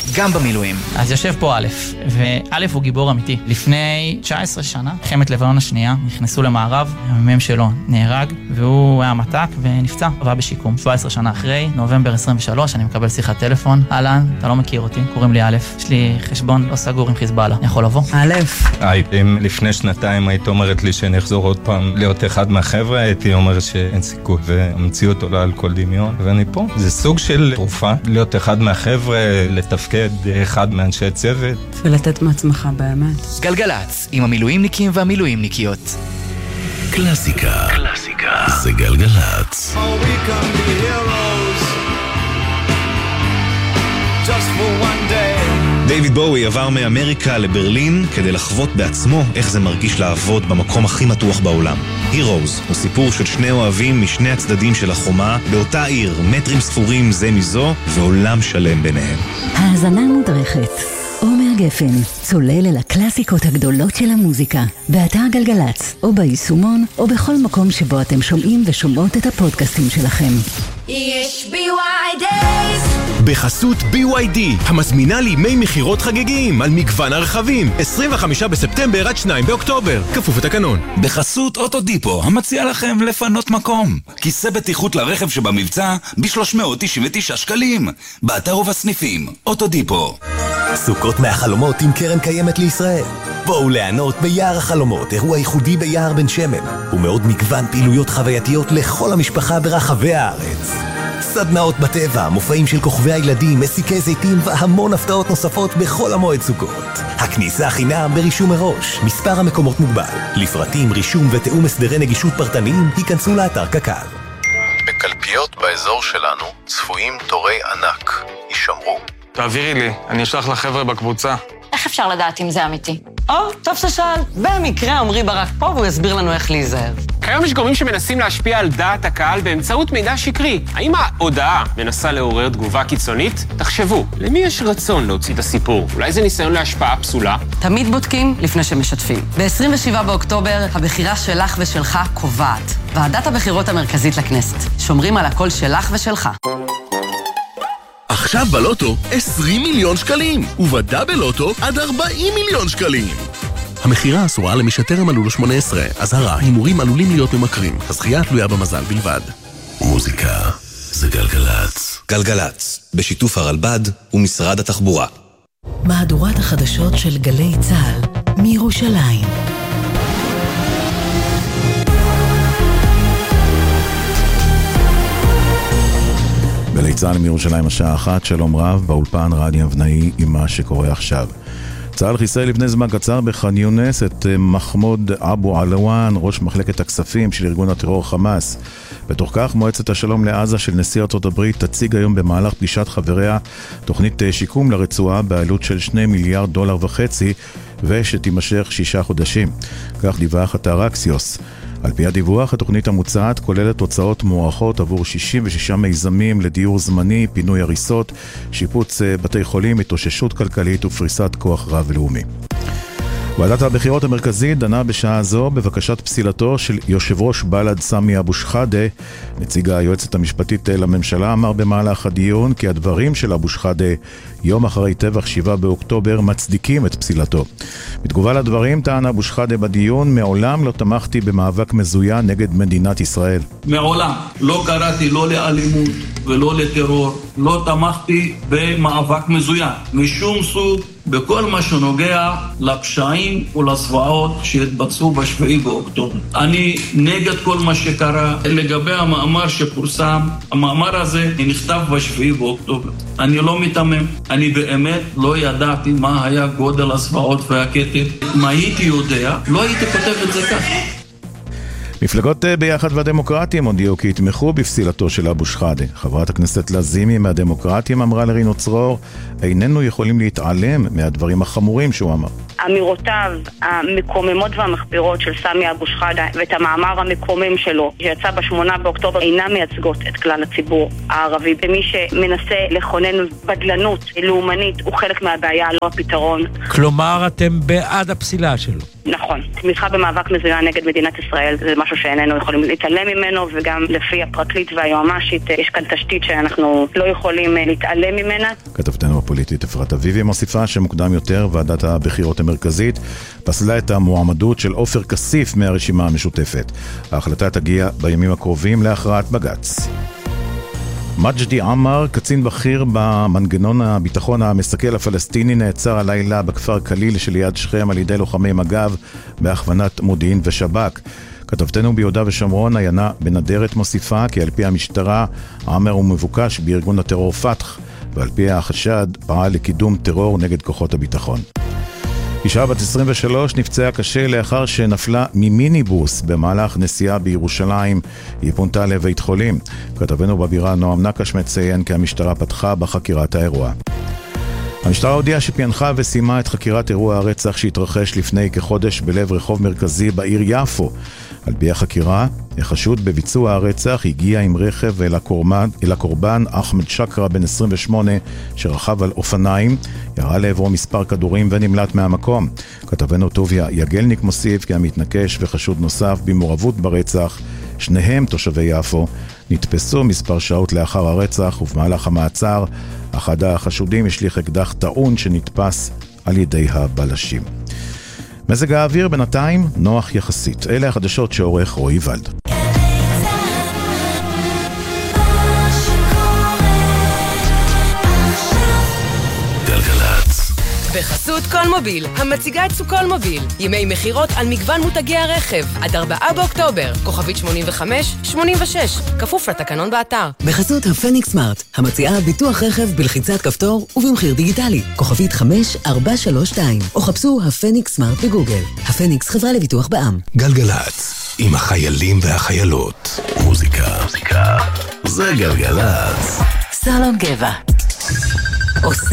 גם במילואים. אז יושב פה א', וא' הוא גיבור אמיתי. לפני 19 שנה, מלחמת לבנון השנייה, נכנסו למערב, המ"מ שלו נהרג, והוא היה מתק ונפצע, עבר בשיקום. 17 שנה אחרי, נובמבר 23, אני מקבל שיחת טלפון. אהלן, אתה לא מכיר אותי, קוראים לי א', יש לי חשבון לא סגור עם חיזבאללה, אני יכול לבוא? א'. אם לפני שנתיים היית אומרת לי שאני אחזור עוד פעם להיות אחד מהחבר'ה, הייתי אומר שאין סיכוי, והמציאות עולה על כל דמיון, ואני פה. זה סוג של תרופה, להיות אחד מהחבר'ה, לתפקד אחד מאנשי צוות. ולתת מעצמך באמת. גלגלץ, עם המילואימניקים והמילואימניקיות. קלאסיקה. זה גלגלץ. דיוויד בואי עבר מאמריקה לברלין כדי לחוות בעצמו איך זה מרגיש לעבוד במקום הכי מתוח בעולם. Heroes הוא סיפור של שני אוהבים משני הצדדים של החומה, באותה עיר, מטרים ספורים זה מזו, ועולם שלם ביניהם. האזנה מודרכת. עומר גפן, צולל אל הקלאסיקות הגדולות של המוזיקה, באתר גלגלץ, או ביישומון, או בכל מקום שבו אתם שומעים ושומעות את הפודקאסטים שלכם. יש BYD בחסות BYD, המזמינה לימי מחירות חגיגיים על מגוון הרכבים, 25 בספטמבר עד 2 באוקטובר, כפוף לתקנון. בחסות אוטודיפו, המציע לכם לפנות מקום. כיסא בטיחות לרכב שבמבצע ב-399 שקלים. באתר ובסניפים, אוטודיפו. סוכות מהחלומות עם קרן קיימת לישראל. בואו ליהנות ביער החלומות, אירוע ייחודי ביער בן שמן, ומאוד מגוון פעילויות חווייתיות לכל המשפחה ברחבי הארץ. סדנאות בטבע, מופעים של כוכבי הילדים, מסיקי זיתים והמון הפתעות נוספות בכל המועד סוכות. הכניסה חינם ברישום מראש, מספר המקומות מוגבל. לפרטים, רישום ותאום הסדרי נגישות פרטניים, היכנסו לאתר קק"ל. בקלפיות באזור שלנו צפויים תורי ענק. יישמרו. תעבירי לי, אני אשלח לחבר'ה בקבוצה. איך אפשר לדעת אם זה אמיתי? טוב ששאל. במקרה עמרי ברק פה והוא יסביר לנו איך להיזהר. כיום יש גורמים שמנסים להשפיע על דעת הקהל באמצעות מידע שקרי. האם ההודעה מנסה לעורר תגובה קיצונית? תחשבו, למי יש רצון להוציא את הסיפור? אולי זה ניסיון להשפעה פסולה? תמיד בודקים לפני שמשתפים. ב-27 באוקטובר, הבחירה שלך ושלך קובעת. ועדת הבחירות המרכזית לכנסת. שומרים על הקול שלך ושלך. עכשיו בלוטו 20 מיליון שקלים, ובדאבל לוטו עד 40 מיליון שקלים. המחירה אסורה למי שטרם מלאו לו 18. אזהרה, הימורים עלולים להיות ממכרים. הזכייה תלויה במזל בלבד. מוזיקה זה גלגלץ. גלגלץ, בשיתוף הרלב"ד ומשרד התחבורה. מהדורת החדשות של גלי צה"ל מירושלים. גלי צה"ל מירושלים השעה 1, שלום רב, באולפן רדי אבנאי עם מה שקורה עכשיו. צה"ל חיסל לפני זמן קצר בח'אן יונס את מחמוד אבו עלואן, ראש מחלקת הכספים של ארגון הטרור חמאס. בתוך כך, מועצת השלום לעזה של נשיא ארצות הברית תציג היום במהלך פגישת חבריה תוכנית שיקום לרצועה בעלות של $2.5 מיליארד ושתימשך 6 חודשים. כך דיווח אתר אקסיוס. על פי הדיווח, התוכנית המוצעת כוללת הוצאות מוערכות עבור 66 מיזמים לדיור זמני, פינוי הריסות, שיפוץ בתי חולים, התאוששות כלכלית ופריסת כוח רב לאומי. ועדת הבחירות המרכזית דנה בשעה זו בבקשת פסילתו של יושב ראש בל"ד סמי אבו שחאדה. נציג היועצת המשפטית לממשלה אמר במהלך הדיון כי הדברים של אבו שחאדה יום אחרי טבח 7 באוקטובר מצדיקים את פסילתו. בתגובה לדברים טען אבו שחאדה בדיון, מעולם לא תמכתי במאבק מזוין נגד מדינת ישראל. מעולם לא קראתי לא לאלימות ולא לטרור, לא תמכתי במאבק מזוין משום סוג בכל מה שנוגע לפשעים ולזוועות שהתבצעו ב7 באוקטובר. אני נגד כל מה שקרה. לגבי המאמר שפורסם, המאמר הזה נכתב ב7 באוקטובר. אני לא מתאמם, אני באמת לא ידעתי מה היה גודל הזוועות והקטל. אם הייתי יודע, לא הייתי כותב את זה כך. מפלגות ביחד והדמוקרטים הודיעו כי יתמכו בפסילתו של אבו שחאדה. חברת הכנסת לזימי מהדמוקרטים אמרה לרינו צרור, איננו יכולים להתעלם מהדברים החמורים שהוא אמר. אמירותיו המקוממות והמחפירות של סמי אבו שחאדה ואת המאמר המקומם שלו שיצא ב8 באוקטובר אינם מייצגות את כלל הציבור הערבי. ומי שמנסה לכונן בדלנות לאומנית הוא חלק מהבעיה, לא הפתרון. כלומר, אתם בעד הפסילה שלו? נכון. תמיכה במאבק מזוין נגד מדינת ישראל זה מה משהו שאיננו יכולים להתעלם ממנו, וגם לפי הפרקליט והיועמ"שית יש כאן תשתית שאנחנו לא יכולים להתעלם ממנה. כתבתנו הפוליטית אפרת אביבי מוסיפה שמוקדם יותר ועדת הבחירות המרכזית פסלה את המועמדות של עופר כסיף מהרשימה המשותפת. ההחלטה תגיע בימים הקרובים להכרעת בג"ץ. מג'די עמר, קצין בכיר במנגנון הביטחון המסכל הפלסטיני, נעצר הלילה בכפר קליל שליד שכם על ידי לוחמי מג"ב בהכוונת מודיעין ושב"כ. כתבתנו ביהודה ושומרון עיינה בנדרת מוסיפה כי על פי המשטרה עמר הוא מבוקש בארגון הטרור פתח, ועל פי החשד פעל לקידום טרור נגד כוחות הביטחון. אישה בת 23 נפצעה קשה לאחר שנפלה ממיניבוס במהלך נסיעה בירושלים. היא פונתה לבית חולים. כתבנו בבירה נועם נקש מציין כי המשטרה פתחה בחקירת האירוע. המשטרה הודיעה שפענחה וסיימה את חקירת אירוע הרצח שהתרחש לפני כחודש בלב רחוב מרכזי בעיר יפו. על פי החקירה, החשוד בביצוע הרצח הגיע עם רכב אל הקורבן אחמד שקרה בן 28 שרכב על אופניים, ירה לעברו מספר כדורים ונמלט מהמקום. כתבנו טוביה יגלניק מוסיף כי המתנקש וחשוד נוסף במעורבות ברצח, שניהם תושבי יפו, נתפסו מספר שעות לאחר הרצח, ובמהלך המעצר אחד החשודים השליך אקדח טעון שנתפס על ידי הבלשים. מזג האוויר בינתיים נוח יחסית. אלה החדשות שעורך רועי ולד. בחסות קולמוביל, המציגה את סוקולמוביל. ימי מחירות על מגוון מותגי הרכב. עד 4 באוקטובר. כוכבית 85-86. כפוף לתקנון באתר. בחסות הפניקס סמארט, המציעה ביטוח רכב בלחיצת כפתור ובמחיר דיגיטלי. כוכבית 5432. או חפשו הפניקס סמארט בגוגל. הפניקס חברה לביטוח בע"מ. גלגלץ, עם החיילים והחיילות. מוזיקה. זה גלגלץ. סלון גבע.